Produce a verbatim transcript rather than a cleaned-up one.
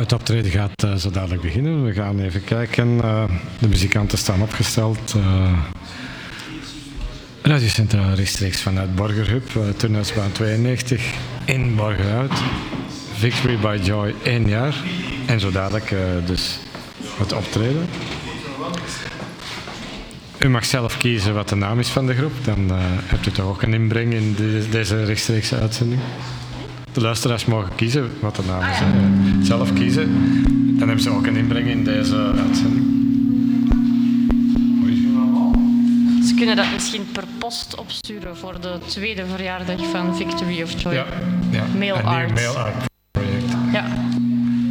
het optreden gaat uh, zo dadelijk beginnen. We gaan even kijken. Uh, de muzikanten staan opgesteld. Uh, Radiocentraal rechtstreeks vanuit Borgerhub, uh, Turnhuisbaan tweeënnegentig in Borgerhout. Victory by Joy, één jaar. En zo dadelijk uh, dus het optreden. U mag zelf kiezen wat de naam is van de groep. Dan uh, hebt u toch ook een inbreng in de, deze rechtstreekse uitzending. De luisteraars mogen kiezen wat de naam is. Uh, zelf kiezen. Dan hebben ze ook een inbreng in deze uitzending. Ze kunnen dat misschien per post opsturen voor de tweede verjaardag van Victory of Joy. Ja, ja. Mail een art. mail art.